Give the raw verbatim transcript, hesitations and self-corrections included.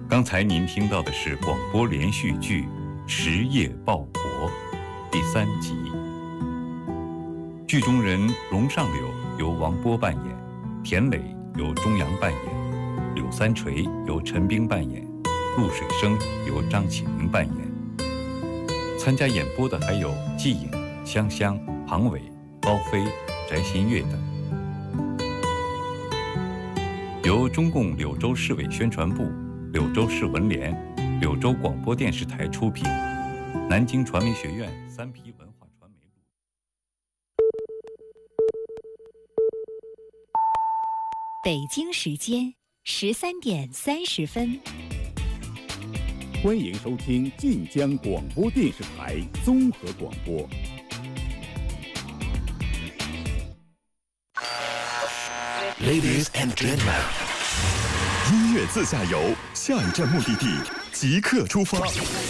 刚才您听到的是广播连续剧《实业报国》第三集。剧中人龙上柳由王波扮演，田磊由钟阳扮演，柳三锤由陈冰扮演，陆水生由张启明扮演。参加演播的还有季颖、香香、庞伟、高飞、翟新月等。由中共柳州市委宣传部、柳州市文联、柳州广播电视台出品，南京传媒学院三批文化传媒录。 北京时间十三点三十分。 欢迎收听晋江广播电视台综合广播。 Ladies and gentlemen， 音乐自驾游，下一站目的地即刻出发。